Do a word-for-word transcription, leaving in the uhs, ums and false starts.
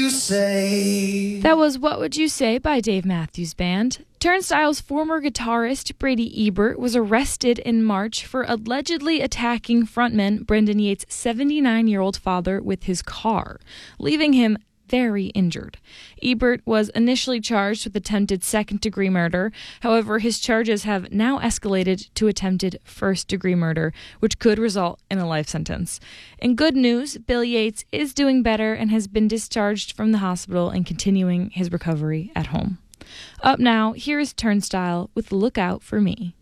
say? That was What Would You Say by Dave Matthews Band. Turnstile's former guitarist, Brady Ebert, was arrested in March for allegedly attacking frontman Brendan Yates' seventy-nine-year-old father with his car, leaving him very injured. Ebert was initially charged with attempted second-degree murder. However, his charges have now escalated to attempted first-degree murder, which could result in a life sentence. In good news, Bill Yates is doing better and has been discharged from the hospital and continuing his recovery at home. Up now, here is Turnstile with Look Out for Me.